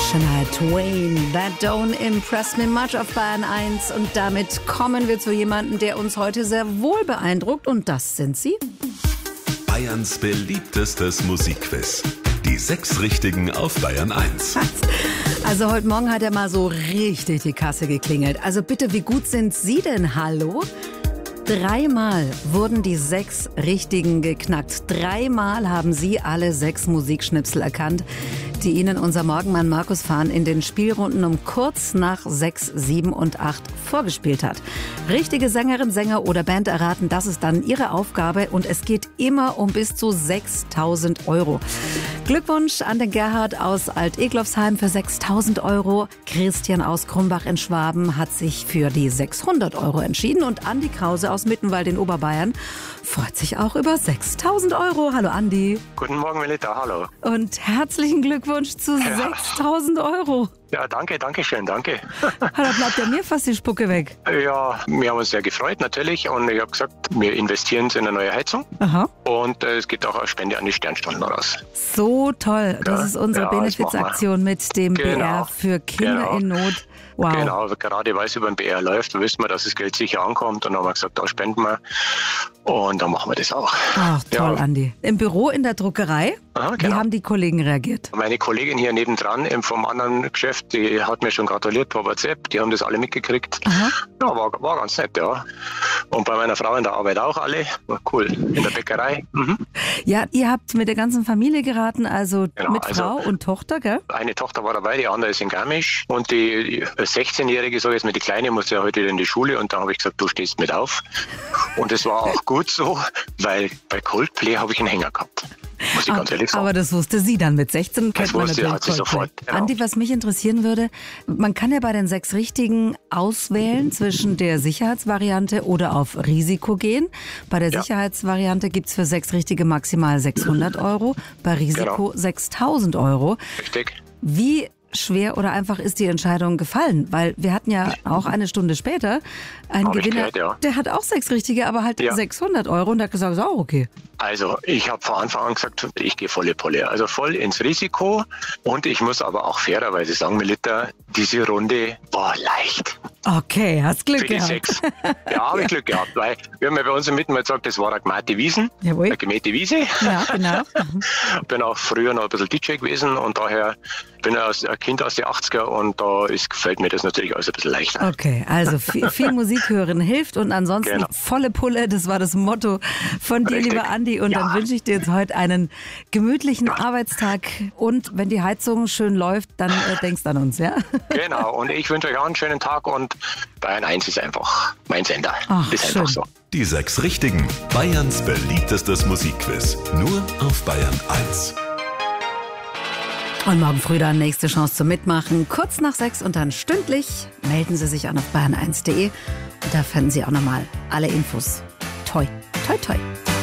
Shania Twain, That Don't Impress Me Much auf Bayern 1. Und damit kommen wir zu jemandem, der uns heute sehr wohl beeindruckt. Und das sind Sie. Bayerns beliebtestes Musikquiz. Die 6 Richtigen auf Bayern 1. Also heute Morgen hat er mal so richtig die Kasse geklingelt. Also bitte, wie gut sind Sie denn? Hallo? 3-mal wurden die 6 Richtigen geknackt. 3-mal haben Sie alle 6 Musikschnipsel erkannt, die Ihnen unser Morgenmann Markus Fahn in den Spielrunden um kurz nach 6, 7 und 8 vorgespielt hat. Richtige Sängerin, Sänger oder Band erraten, das ist dann Ihre Aufgabe und es geht immer um bis zu 6.000 Euro. Glückwunsch an den Gerhard aus Alt-Eglofsheim für 6.000 Euro. Christian aus Krumbach in Schwaben hat sich für die 600 Euro entschieden und Andi Krause aus Mittenwald in Oberbayern freut sich auch über 6.000 Euro. Hallo Andi. Guten Morgen, Melita, hallo. Und herzlichen Glückwunsch zu 6.000 Euro. Ja, danke schön, danke. Da bleibt ja mir fast die Spucke weg. Ja, wir haben uns sehr gefreut natürlich und ich habe gesagt, wir investieren in eine neue Heizung. Aha. Und es geht auch eine Spende an die Sternstunden raus. So toll, das ist unsere ja, Benefizaktion mit dem BR für Kinder in Not. Wow. Genau, gerade weil es über den BR läuft, wissen wir, dass das Geld sicher ankommt und dann haben wir gesagt, da spenden wir und dann machen wir das auch. Ach, toll, ja. Andi. Im Büro in der Druckerei, Aha, wie haben die Kollegen reagiert? Meine Kollegin hier nebendran vom anderen Geschäft, die hat mir schon gratuliert per WhatsApp, die haben das alle mitgekriegt. Aha. Ja, war ganz nett, ja. Und bei meiner Frau in der Arbeit auch alle, war cool, in der Bäckerei. Mhm. Ja, ihr habt mit der ganzen Familie geraten, also genau, mit Frau und Tochter, gell? Eine Tochter war dabei, die andere ist in Garmisch und die 16-Jährige, sage ich jetzt mal, die Kleine, musste ja heute wieder in die Schule und da habe ich gesagt, du stehst mit auf. Und es war auch gut so, weil bei Coldplay habe ich einen Hänger gehabt. Muss ich ganz ehrlich sagen. Aber das wusste sie dann mit 16. Das wusste hat sie sofort. Genau. Andi, was mich interessieren würde, man kann ja bei den 6 Richtigen auswählen zwischen der Sicherheitsvariante oder auf Risiko gehen. Bei der Sicherheitsvariante gibt es für 6 Richtige maximal 600 Euro, bei Risiko 6.000 Euro. Richtig. Wie schwer oder einfach ist die Entscheidung gefallen? Weil wir hatten ja auch eine Stunde später einen Gewinner, der hat auch 6 Richtige, aber halt 600 Euro und der hat gesagt, ist auch okay. Also ich habe von Anfang an gesagt, ich gehe volle Pulle, also voll ins Risiko und ich muss aber auch fairerweise sagen, Melita, diese Runde war leicht. Okay, hast Glück für die gehabt. 6. Ja, habe ich Glück gehabt, weil wir haben ja bei uns im Mittenwald gesagt, das war eine gemähte Wiese. Jawohl. Eine gemähte Wiese. Ja, genau. Bin auch früher noch ein bisschen DJ gewesen und daher bin ich ein Kind aus den 80er und da gefällt mir das natürlich alles ein bisschen leichter. Okay, also viel Musik hören hilft und ansonsten volle Pulle, das war das Motto von dir, lieber Andi. Und dann wünsche ich dir jetzt heute einen gemütlichen Arbeitstag und wenn die Heizung schön läuft, dann denkst du an uns, ja? Genau, und ich wünsche euch auch einen schönen Tag und Bayern 1 ist einfach mein Sender. Ach, ist schön. einfach so. Die 6 Richtigen. Bayerns beliebtestes Musikquiz. Nur auf Bayern 1. Und morgen früh dann nächste Chance zum Mitmachen. Kurz nach 6 und dann stündlich melden Sie sich an auf bayern1.de. Und da finden Sie auch nochmal alle Infos. Toi, toi, toi.